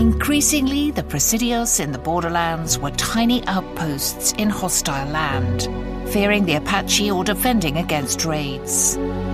Increasingly, the presidios in the borderlands were tiny outposts in hostile land, fearing the Apache or defending against raids.